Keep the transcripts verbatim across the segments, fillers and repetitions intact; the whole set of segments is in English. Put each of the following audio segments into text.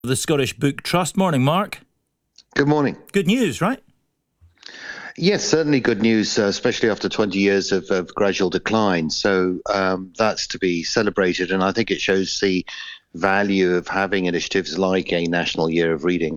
The Scottish Book Trust. Morning, Mark. Good morning. Good news, right? Yes, certainly good news, uh, especially after twenty years of, of gradual decline. So um, that's to be celebrated, and I think it shows the value of having initiatives like a National Year of Reading.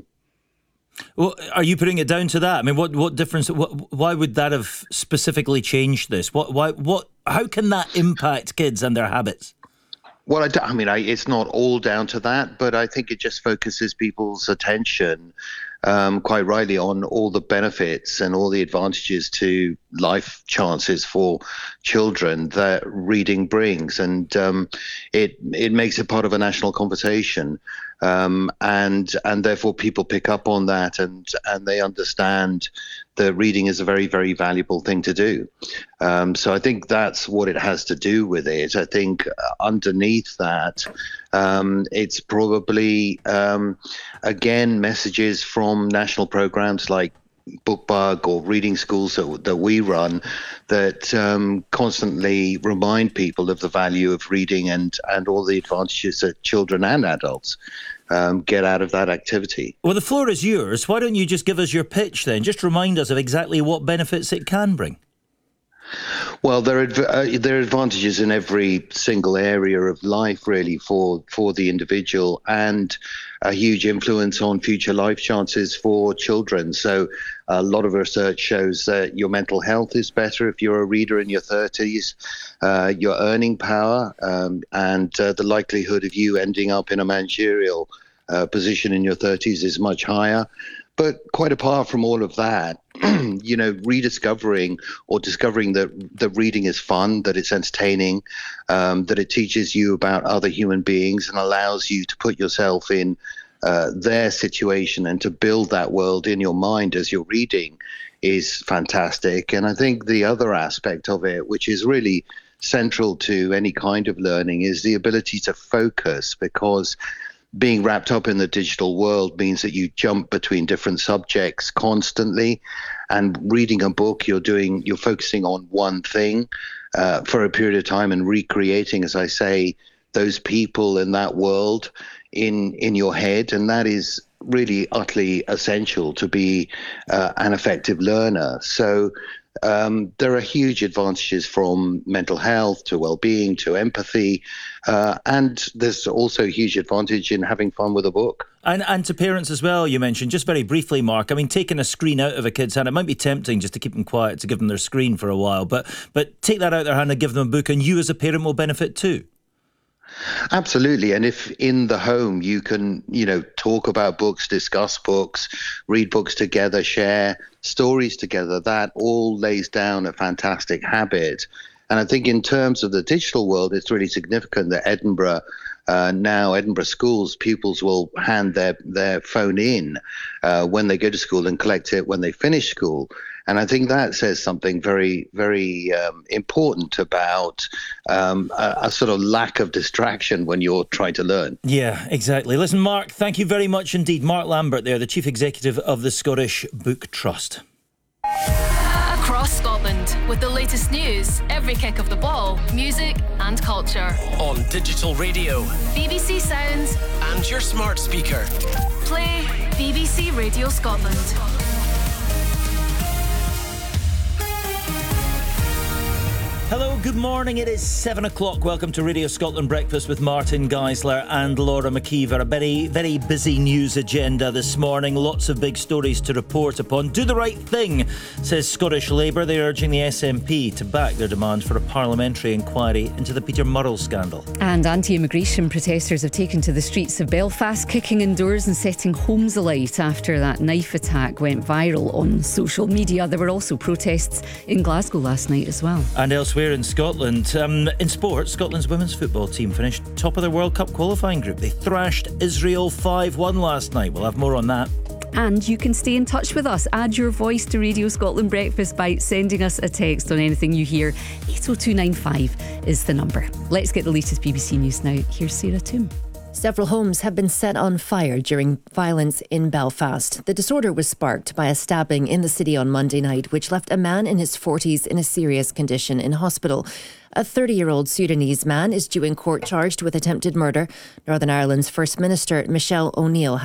Well, are you putting it down to that? I mean, what what difference? What, why would that have specifically changed this? What why what? How can that impact kids and their habits? Well, I, d- I mean, I, it's not all down to that, but I think it just focuses people's attention, um, quite rightly, on all the benefits and all the advantages to life chances for children that reading brings, and um, it it makes it part of a national conversation, um, and and therefore people pick up on that, and and they understand that reading is a very, very valuable thing to do. Um, so I think that's what it has to do with it. I think underneath that, um, it's probably, um, again, messages from national programs like BookBug or reading schools that, that we run that um, constantly remind people of the value of reading and, and all the advantages that children and adults Um, get out of that activity. Well, the floor is yours. Why don't you just give us your pitch then? Just remind us of exactly what benefits it can bring. Well, there are uh, there are advantages in every single area of life, really, for for the individual, and a huge influence on future life chances for children. So a lot of research shows that your mental health is better if you're a reader in your thirties, uh, your earning power, um, and uh, the likelihood of you ending up in a managerial uh, position in your thirties is much higher. But quite apart from all of that, you know, rediscovering or discovering that that reading is fun, that it's entertaining, um, that it teaches you about other human beings and allows you to put yourself in uh, their situation and to build that world in your mind as you're reading is fantastic. And I think the other aspect of it, which is really central to any kind of learning, is the ability to focus, because being wrapped up in the digital world means that you jump between different subjects constantly, and reading a book, you're doing, you're focusing on one thing uh, for a period of time and recreating, as I say, those people in that world in in your head, and that is really utterly essential to be uh, an effective learner. So Um, there are huge advantages from mental health to well-being to empathy, uh, and there's also a huge advantage in having fun with a book. And and to parents as well, you mentioned, just very briefly, Mark, I mean, taking a screen out of a kid's hand, it might be tempting just to keep them quiet, to give them their screen for a while, but but take that out of their hand and give them a book, and you as a parent will benefit too. Absolutely. And if in the home you can, you know, talk about books, discuss books, read books together, share stories together, that all lays down a fantastic habit. And I think in terms of the digital world, it's really significant that Edinburgh, uh, now Edinburgh schools, pupils will hand their, their phone in uh, when they go to school and collect it when they finish school. And I think that says something very, very um, important about um, a, a sort of lack of distraction when you're trying to learn. Yeah, exactly. Listen, Mark, thank you very much indeed. Mark Lambert there, the Chief Executive of the Scottish Book Trust. Across Scotland, with the latest news, every kick of the ball, music and culture. On digital radio, B B C Sounds, and your smart speaker. Play B B C Radio Scotland. Hello, good morning. It is seven o'clock. Welcome to Radio Scotland Breakfast with Martin Geisler and Laura McKeever. A very, very busy news agenda this morning. Lots of big stories to report upon. Do the right thing, says Scottish Labour. They're urging the S N P to back their demand for a parliamentary inquiry into the Peter Murrell scandal. And anti-immigration protesters have taken to the streets of Belfast, kicking in doors and setting homes alight after that knife attack went viral on social media. There were also protests in Glasgow last night as well. And elsewhere in Scotland, um, in sports, Scotland's women's football team finished top of their World Cup qualifying group. They thrashed Israel five one last night. We'll have more on that. And you can stay in touch with us. Add your voice to Radio Scotland Breakfast by sending us a text on anything you hear. eight oh two nine five is the number. Let's get the latest B B C News now. Here's Sarah Toom. Several homes have been set on fire during violence in Belfast. The disorder was sparked by a stabbing in the city on Monday night, which left a man in his forties in a serious condition in hospital. A thirty-year-old Sudanese man is due in court charged with attempted murder. Northern Ireland's First Minister Michelle O'Neill